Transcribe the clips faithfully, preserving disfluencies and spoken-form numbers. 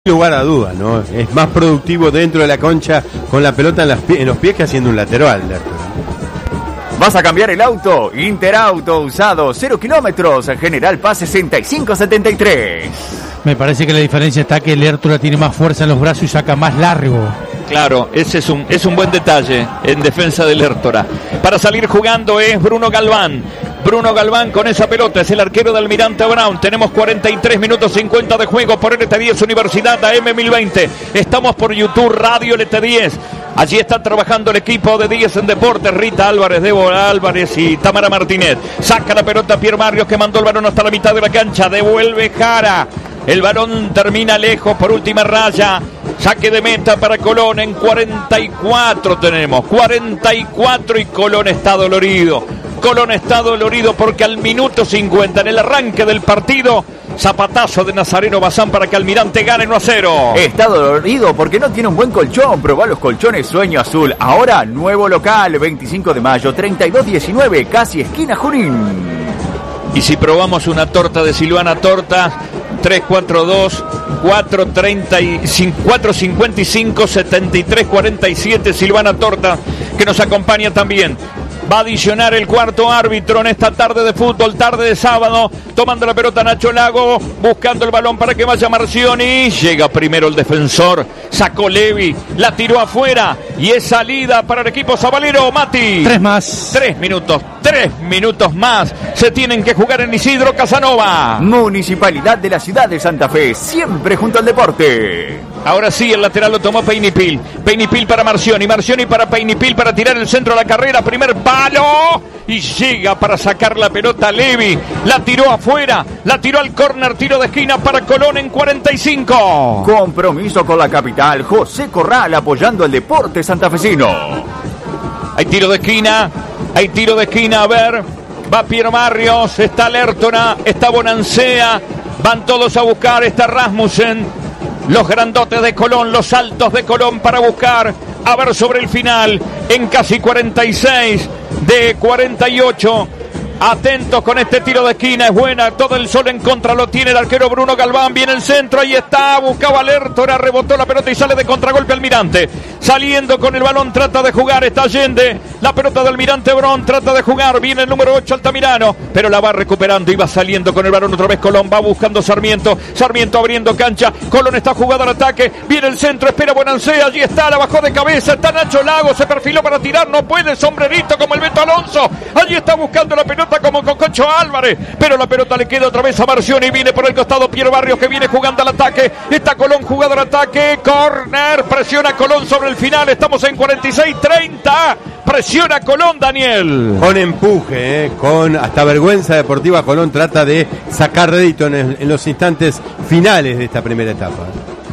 lugar a duda, ¿no? Es más productivo dentro de la concha con la pelota en, las pie- en los pies que haciendo un lateral. ¿Vas a cambiar el auto? Interauto usado, cero kilómetros, General Paz sesenta y cinco setenta y tres. Me parece que la diferencia está que el Lertura tiene más fuerza en los brazos y saca más largo. Claro, ese es un, es un buen detalle en defensa del Lertora. Para salir jugando es Bruno Galván. Bruno Galván con esa pelota, es el arquero del Almirante Brown. Tenemos cuarenta y tres minutos cincuenta de juego por L T diez Universidad A M mil veinte. Estamos por YouTube Radio L T diez. Allí está trabajando el equipo de diez en Deportes, Rita Álvarez, Débora Álvarez y Tamara Martínez. Saca la pelota Pierre Barrios, que mandó el balón hasta la mitad de la cancha. Devuelve Jara. El balón termina lejos por última raya. Saque de meta para Colón en cuarenta y cuatro tenemos. cuarenta y cuatro y Colón está dolorido. Colón está dolorido porque al minuto cincuenta, en el arranque del partido, zapatazo de Nazareno Bazán para que Almirante gane uno a cero. Está dolorido porque no tiene un buen colchón. Probá los colchones Sueño Azul. Ahora, nuevo local, veinticinco de mayo, treinta y dos diecinueve, casi esquina Junín. Y si probamos una torta de Silvana Torta, tres cuatro dos, cuatro cincuenta y cinco, setenta y tres cuarenta y siete, Silvana Torta, que nos acompaña también. Va a adicionar el cuarto árbitro en esta tarde de fútbol, tarde de sábado. Tomando la pelota Nacho Lago, buscando el balón para que vaya Marcioni. Llega primero el defensor, sacó Levi, la tiró afuera y es salida para el equipo sabalero. Mati. Tres más. Tres minutos, tres minutos más. Se tienen que jugar en Isidro Casanova. Municipalidad de la ciudad de Santa Fe, siempre junto al deporte. Ahora sí, el lateral lo tomó Peinipil. Peinipil para Marcioni, Marcioni para Peinipil para tirar el centro de la carrera. Primer palo y llega para sacar la pelota Levi. La tiró afuera, la tiró al córner, tiro de esquina para Colón en cuarenta y cinco. Compromiso con la capital, José Corral apoyando el deporte santafesino. Hay tiro de esquina, hay tiro de esquina, a ver. Va Pierre Barrios, está Lertora, está Bonancea. Van todos a buscar, está Rasmussen. Los grandotes de Colón, los altos de Colón para buscar. A ver sobre el final, en casi cuarenta y seis de cuarenta y ocho. Atentos con este tiro de esquina, es buena, todo el sol en contra lo tiene el arquero Bruno Galván, viene el centro, ahí está, buscaba Lertora, rebotó la pelota y sale de contragolpe Almirante. Saliendo con el balón, trata de jugar, está Allende, la pelota de Almirante Brown, trata de jugar, viene el número ocho Altamirano, pero la va recuperando y va saliendo con el balón otra vez Colón, va buscando Sarmiento, Sarmiento abriendo cancha, Colón está jugado al ataque, viene el centro, espera Bonancea, allí está, la bajó de cabeza, está Nacho Lago, se perfiló para tirar, no puede, sombrerito como el Beto Alonso, allí está buscando la pelota como Cococho Álvarez, pero la pelota le queda otra vez a Marcioni y viene por el costado Pierre Barrios que viene jugando al ataque, está Colón jugado al ataque, córner, presiona Colón sobre el final, estamos en cuarenta y seis treinta, presiona Colón, Daniel. Con empuje, eh, con hasta vergüenza deportiva, Colón trata de sacar rédito en, el, en los instantes finales de esta primera etapa.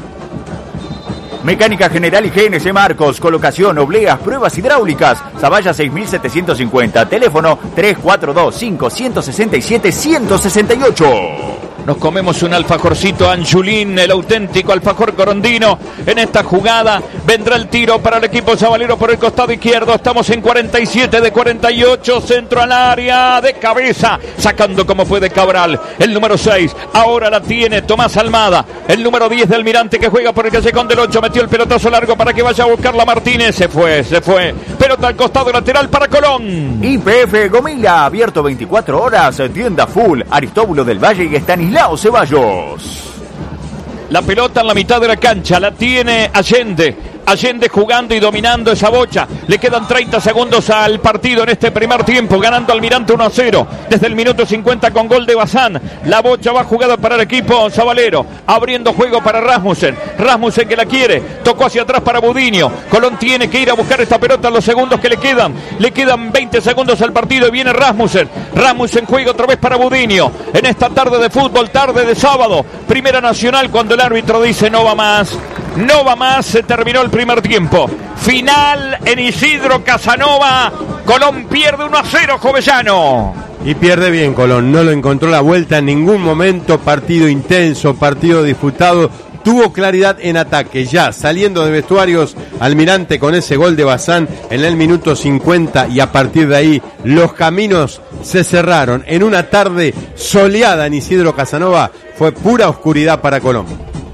Mecánica General y G N C Marcos, colocación, obleas, pruebas hidráulicas, Zavalla seis mil setecientos cincuenta, teléfono tres cuatro dos, cinco uno seis siete, uno seis ocho. Nos comemos un alfajorcito Anjulín, el auténtico alfajor corondino. En esta jugada vendrá el tiro para el equipo sabalero por el costado izquierdo. Estamos en cuarenta y siete de cuarenta y ocho, centro al área, de cabeza, sacando como puede Cabral. El número seis, ahora la tiene Tomás Almada. El número diez de Almirante que juega por el callejón del ocho, metió el pelotazo largo para que vaya a buscarla Martínez. Se fue, se fue. Pelota al costado lateral para Colón. Y P F Gomila, abierto veinticuatro horas, tienda full, Aristóbulo del Valle y Estanislao Ceballos. La pelota en la mitad de la cancha, la tiene Allende. Allende jugando y dominando esa bocha. Le quedan treinta segundos al partido en este primer tiempo, ganando Almirante uno a cero. Desde el minuto cincuenta con gol de Bazán. La bocha va jugada para el equipo sabalero. Abriendo juego para Rasmussen. Rasmussen que la quiere. Tocó hacia atrás para Budiño. Colón tiene que ir a buscar esta pelota en los segundos que le quedan. Le quedan veinte segundos al partido y viene Rasmussen. Rasmussen juega otra vez para Budiño. En esta tarde de fútbol, tarde de sábado. Primera Nacional cuando el árbitro dice no va más. No va más, se terminó el primer tiempo. Final en Isidro Casanova. Colón pierde uno a cero, Jovellano. Y pierde bien Colón, no lo encontró la vuelta en ningún momento. Partido intenso, partido disputado. Tuvo claridad en ataque, ya saliendo de vestuarios Almirante con ese gol de Bazán en el minuto cincuenta, y a partir de ahí los caminos se cerraron. En una tarde soleada en Isidro Casanova fue pura oscuridad para Colón.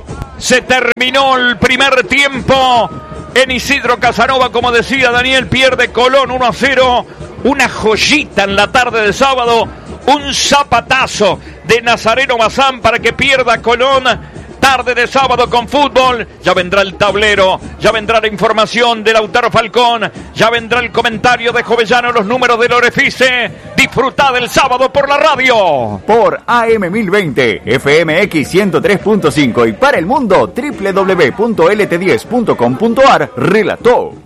Se terminó el primer tiempo. En Isidro Casanova, como decía Daniel, pierde Colón uno a cero. Una joyita en la tarde de sábado. Un zapatazo de Nazareno Bazán para que pierda Colón. Tarde de sábado con fútbol. Ya vendrá el tablero, ya vendrá la información de Lautaro Falcón, ya vendrá el comentario de Jovellano, los números del Orefice. Disfrutad del sábado por la radio. Por A M mil veinte, F M X ciento tres punto cinco y para el mundo doble u doble u doble u punto L T diez punto com punto A R. Relató